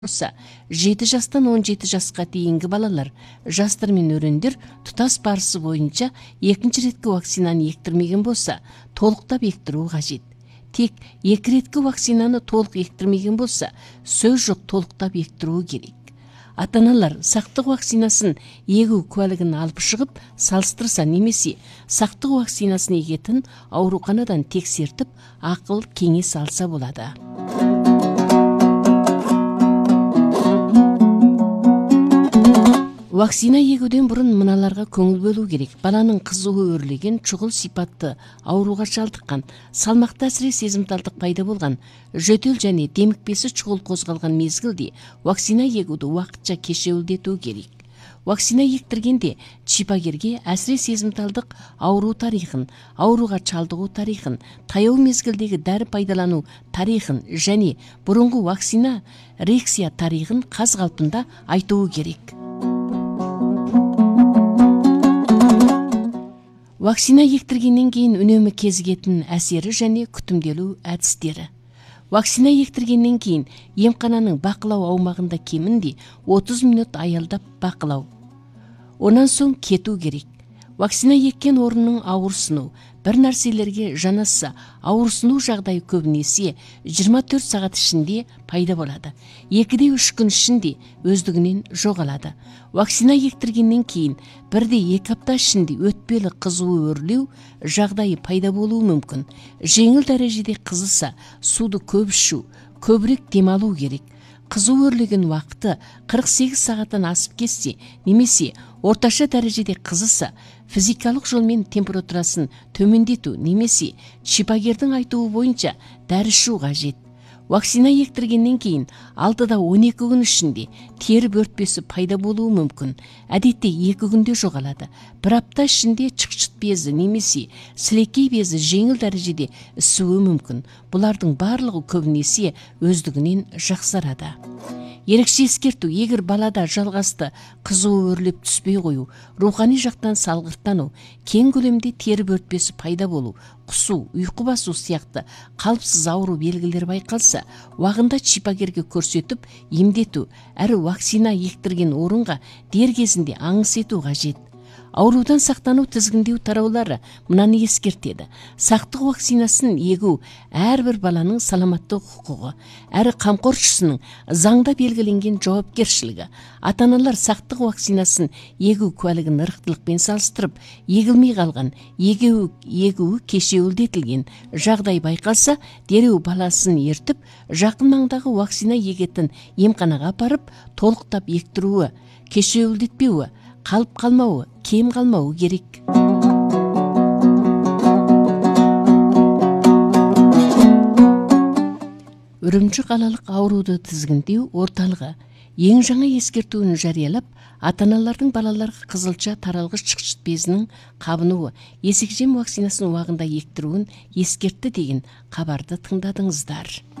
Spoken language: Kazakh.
болса, 7 жастан 17 жасқа дейінгі балалар, жастар мен өрендер тұтас барысы бойынша екінші реткі вакцинаны ектірмеген болса, толықтап ектіру қажет. Тек 2 реткі вакцинаны толық ектірмеген болса, сөз жоқ толықтап ектіру керек. Ата-аналар сақтық вакцинасын егу куәлігін алып шығып, салыстырса немесе сақтық вакцинасын егетін ауруханадан тексертіп, ақыл кеңес алса болады. Вакцина егуден бұрын мыналарға көңіл бөлу керек. Баланың қызуы өрлеген, шұғыл сипатты ауруға шалдыққан, салмақты әсіре сезімталдық пайда болған, жөтел және демікпесі шұғыл қозғалған мезгілде вакцина егуді уақытша кешеуілдету керек. Вакцина ектіргенде шипагерге әсіре сезімталдық ауру тарихын, ауруға шалдығу тарихын, таяу мезгілдегі дәрі пайдалану тарихын және бұрынғы вакцина реакция тарихын қаз қалпында айтуы керек. Вакцина ектіргеннен кейін үнемі кезігетін әсері және күтімделу әдістері. Вакцина ектіргеннен кейін емхананың бақылау аумағында кемінде 30 минут аялдап бақылау. Онан соң кету керек. Вакцина еккен орынның ауырсыну, бір нәрселерге жанасса, ауырсыну жағдайы көбінесе 24 сағат ішінде пайда болады. 2-3 күн ішінде өздігінен жоғалады. Вакцина ектіргеннен кейін 1-2 апта ішінде өтпелі қызуы өрлеу жағдайы пайда болуы мүмкін. Жеңіл дәрежеде қызыса, суды көп ішу, көбірек демалу керек. Қызу өрлеген уақыты 48 сағаттан асып кетсе, немесе орташа дәрежеде қызыса, физикалық жолмен температурасын төмендету немесе шипагердің айтуы бойынша дәрі ішу қажет. Вакцина ектіргеннен кейін 6-12 күн ішінде тері бөртпесі пайда болуы мүмкін. Әдетте 2 күнде жоғалады. 1 апта ішінде чықшыт безі немесе сілекей безі жеңіл дәрежеде ісуі мүмкін. Бұлардың барлығы көбінесе өздігінен жақсарады. Ерекше ескерту, егер балада жалғасты қызуы өрлеп түспей қою, рухани жақтан салғырттану, кең көлемде тері бөртпесі пайда болу, құсу, ұйқы басу сияқты қалыпсыз ауру белгілері байқалса, уағында шипагерге көрсетіп емдету, әрі вакцина ектірген орынға дер кезінде аңыс ету қажет. Аурудан сақтану тізгіндеу тараулары мынаны ескертеді. Сақтық вакцинасын егу әрбір баланың саламаттық құқығы, әрі қамқоршысының заңда белгіленген жауапкершілігі. Ата-аналар сақтық вакцинасын егу куәлігін ырықтылықпен салыстырып, егілмей қалған, егуі кешеуілдетілген жағдай байқалса, дереу баласын ертіп, жақын маңдағы вакцина егетін емханаға апарып, толықтап ектіруі, кешеуілдетпеуі, қалып қалмауы, кем қалмауы керек. Үрімші қалалық ауруды тізгіндеу орталығы ең жаңа ескертуін жариялап, ата-аналардың балаларға қызылша таралғыш чықшыт безінің қабынуы, есекжем вакцинасын уағында ектіруін ескертті деген хабарды тыңдадыңыздар.